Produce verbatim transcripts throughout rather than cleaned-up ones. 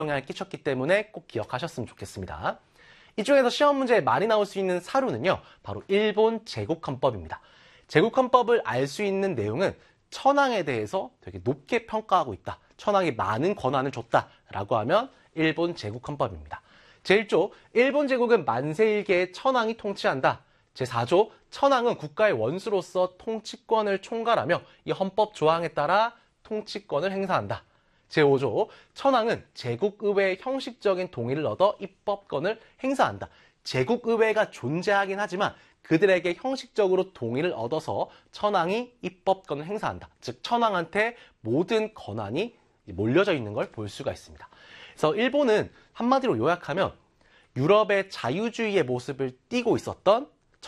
영향을 끼쳤기 때문에 꼭 기억하셨으면 좋겠습니다. 이 중에서 시험 문제에 많이 나올 수 있는 사루는요, 바로 일본 제국헌법입니다. 제국헌법을 알 수 있는 내용은 천황에 대해서 되게 높게 평가하고 있다. 천황이 많은 권한을 줬다라고 하면 일본 제국헌법입니다. 제일 조, 일본 제국은 만세일계의 천황이 통치한다. 제사 조, 천황은 국가의 원수로서 통치권을 총괄하며 이 헌법 조항에 따라 통치권을 행사한다. 제오 조, 천황은 제국의회의 형식적인 동의를 얻어 입법권을 행사한다. 제국의회가 존재하긴 하지만 그들에게 형식적으로 동의를 얻어서 천황이 입법권을 행사한다. 즉 천황한테 모든 권한이 몰려져 있는 걸 볼 수가 있습니다. 그래서 일본은 한마디로 요약하면 유럽의 자유주의의 모습을 띠고 있었던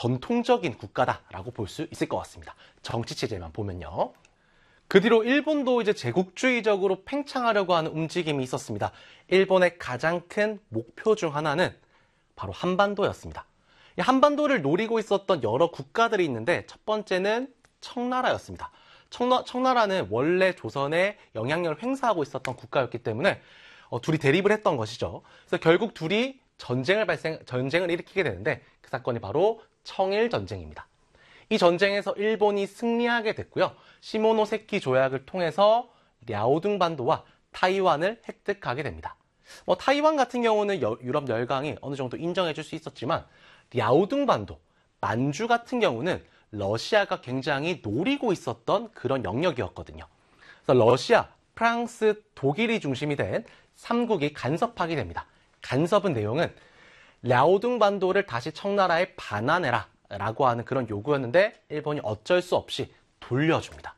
전통적인 국가다라고 볼 수 있을 것 같습니다. 정치 체제만 보면요. 그 뒤로 일본도 이제 제국주의적으로 팽창하려고 하는 움직임이 있었습니다. 일본의 가장 큰 목표 중 하나는 바로 한반도였습니다. 이 한반도를 노리고 있었던 여러 국가들이 있는데 첫 번째는 청나라였습니다. 청나, 청나라는 원래 조선에 영향력을 행사하고 있었던 국가였기 때문에 어, 둘이 대립을 했던 것이죠. 그래서 결국 둘이 전쟁을 발생, 전쟁을 일으키게 되는데 그 사건이 바로 청일전쟁입니다. 이 전쟁에서 일본이 승리하게 됐고요. 시모노세키 조약을 통해서 랴오둥 반도와 타이완을 획득하게 됩니다. 뭐 타이완 같은 경우는 여, 유럽 열강이 어느 정도 인정해 줄 수 있었지만 랴오둥 반도, 만주 같은 경우는 러시아가 굉장히 노리고 있었던 그런 영역이었거든요. 그래서 러시아, 프랑스, 독일이 중심이 된 삼국이 간섭하게 됩니다. 간섭은 내용은 랴오둥 반도를 다시 청나라에 반환해라 라고 하는 그런 요구였는데 일본이 어쩔 수 없이 돌려줍니다.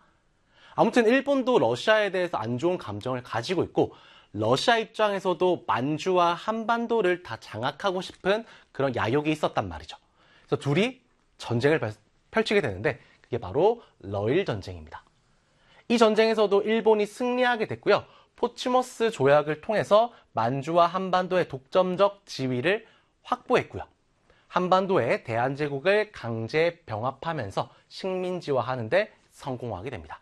아무튼 일본도 러시아에 대해서 안 좋은 감정을 가지고 있고 러시아 입장에서도 만주와 한반도를 다 장악하고 싶은 그런 야욕이 있었단 말이죠. 그래서 둘이 전쟁을 펼치게 되는데 그게 바로 러일 전쟁입니다. 이 전쟁에서도 일본이 승리하게 됐고요. 포츠머스 조약을 통해서 만주와 한반도의 독점적 지위를 확보했고요. 한반도에 대한제국을 강제 병합하면서 식민지화하는 데 성공하게 됩니다.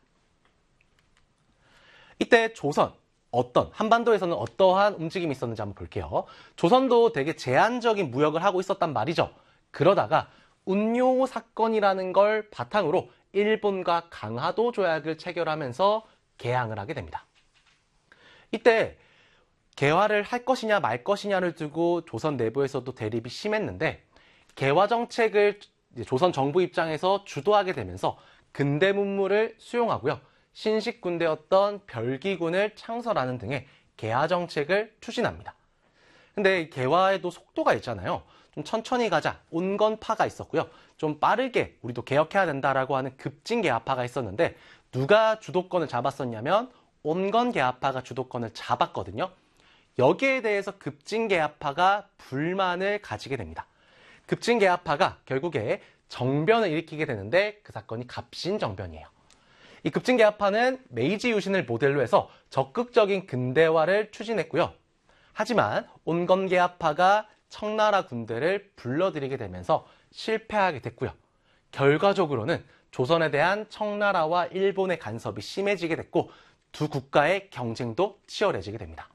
이때 조선, 어떤, 한반도에서는 어떠한 움직임이 있었는지 한번 볼게요. 조선도 되게 제한적인 무역을 하고 있었단 말이죠. 그러다가 운요 사건이라는 걸 바탕으로 일본과 강화도 조약을 체결하면서 개항을 하게 됩니다. 이때 개화를 할 것이냐 말 것이냐를 두고 조선 내부에서도 대립이 심했는데 개화 정책을 조선 정부 입장에서 주도하게 되면서 근대 문물을 수용하고요. 신식 군대였던 별기군을 창설하는 등의 개화 정책을 추진합니다. 근데 개화에도 속도가 있잖아요. 좀 천천히 가자, 온건파가 있었고요. 좀 빠르게 우리도 개혁해야 된다라고 하는 급진 개화파가 있었는데 누가 주도권을 잡았었냐면 온건 개화파가 주도권을 잡았거든요. 여기에 대해서 급진 개화파가 불만을 가지게 됩니다. 급진 개화파가 결국에 정변을 일으키게 되는데 그 사건이 갑신정변이에요. 이 급진 개화파는 메이지 유신을 모델로 해서 적극적인 근대화를 추진했고요. 하지만 온건 개화파가 청나라 군대를 불러들이게 되면서 실패하게 됐고요. 결과적으로는 조선에 대한 청나라와 일본의 간섭이 심해지게 됐고 두 국가의 경쟁도 치열해지게 됩니다.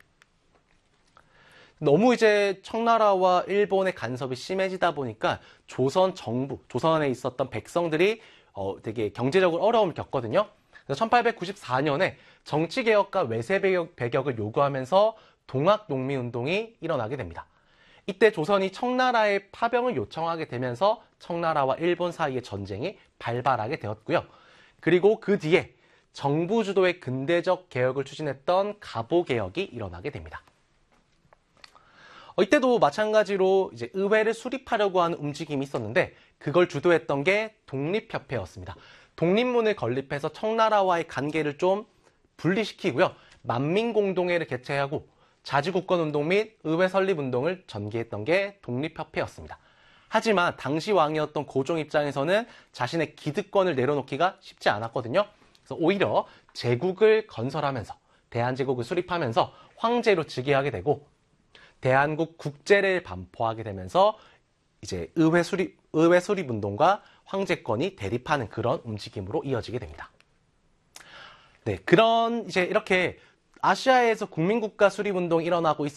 너무 이제 청나라와 일본의 간섭이 심해지다 보니까 조선 정부, 조선에 있었던 백성들이 어, 되게 경제적으로 어려움을 겪거든요. 그래서 천팔백구십사 년에 정치개혁과 외세배격 배격을 요구하면서 동학농민운동이 일어나게 됩니다. 이때 조선이 청나라의 파병을 요청하게 되면서 청나라와 일본 사이의 전쟁이 발발하게 되었고요. 그리고 그 뒤에 정부 주도의 근대적 개혁을 추진했던 갑오개혁이 일어나게 됩니다. 어, 이때도 마찬가지로 이제 의회를 수립하려고 하는 움직임이 있었는데 그걸 주도했던 게 독립협회였습니다. 독립문을 건립해서 청나라와의 관계를 좀 분리시키고요. 만민공동회를 개최하고 자주국권운동 및 의회 설립운동을 전개했던 게 독립협회였습니다. 하지만 당시 왕이었던 고종 입장에서는 자신의 기득권을 내려놓기가 쉽지 않았거든요. 그래서 오히려 제국을 건설하면서 대한제국을 수립하면서 황제로 즉위하게 되고 대한국 국제를 반포하게 되면서 이제 의회 수립, 의회 수립 운동과 황제권이 대립하는 그런 움직임으로 이어지게 됩니다. 네, 그런 이제 이렇게 아시아에서 국민국가 수립운동이 일어나고 있